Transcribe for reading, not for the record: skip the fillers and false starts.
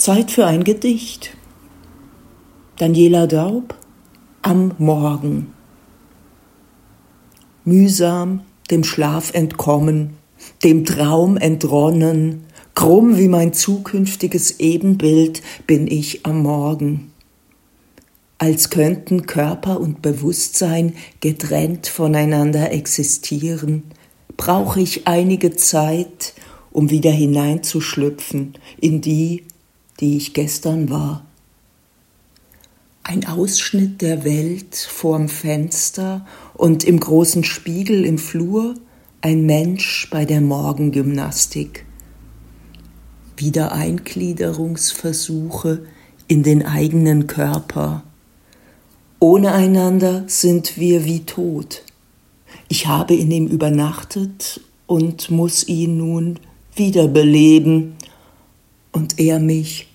Zeit für ein Gedicht. Daniela Daub, Am Morgen. Mühsam dem Schlaf entkommen, dem Traum entronnen, krumm wie mein zukünftiges Ebenbild bin ich am Morgen. Als könnten Körper und Bewusstsein getrennt voneinander existieren, brauche ich einige Zeit, um wieder hineinzuschlüpfen in die ich gestern war. Ein Ausschnitt der Welt vorm Fenster und im großen Spiegel im Flur ein Mensch bei der Morgengymnastik. Wiedereingliederungsversuche in den eigenen Körper. Ohne einander sind wir wie tot. Ich habe in ihm übernachtet und muss ihn nun wiederbeleben und er mich